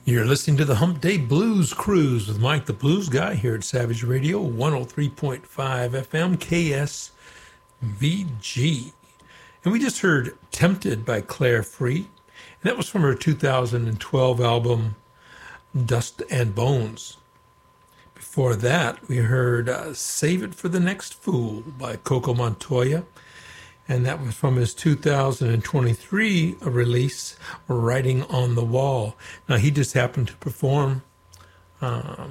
You're listening to the Hump Day Blues Cruise with Mike the Blues Guy here at Savage Radio 103.5 FM KSVG. And we just heard Tempted by Claire Free. And that was from her 2012 album Dust and Bones. Before that, we heard Save It for the Next Fool by Coco Montoya. And that was from his 2023 release, Writing on the Wall. Now, he just happened to perform a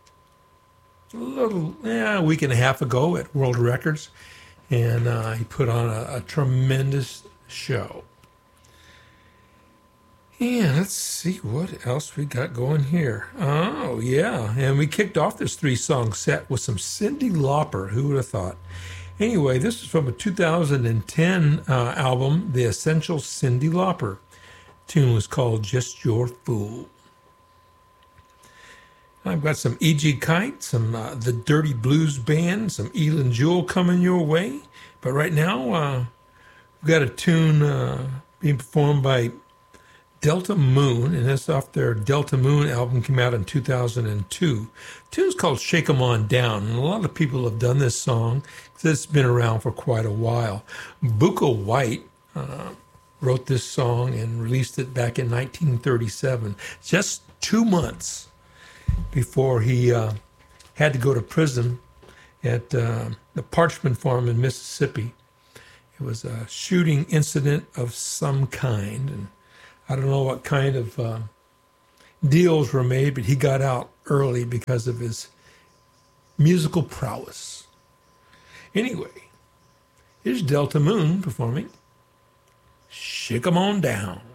week and a half ago at World Records, and he put on a tremendous show. And let's see what else we got going here. Oh, yeah, and we kicked off this three-song set with some Cyndi Lauper. Who would have thought? Anyway, this is from a 2010 album, The Essential Cyndi Lauper. The tune was called Just Your Fool. I've got some E.G. Kite, some The Dirty Blues Band, some Elin Jewell coming your way. But right now, we've got a tune being performed by Delta Moon, and that's off their Delta Moon album, came out in 2002. The tune's called Shake 'Em On Down, and a lot of people have done this song because it's been around for quite a while. Buka White wrote this song and released it back in 1937, just 2 months before he had to go to prison at the Parchman Farm in Mississippi. It was a shooting incident of some kind, and I don't know what kind of deals were made, but he got out early because of his musical prowess. Anyway, here's Delta Moon performing Shake 'Em On Down.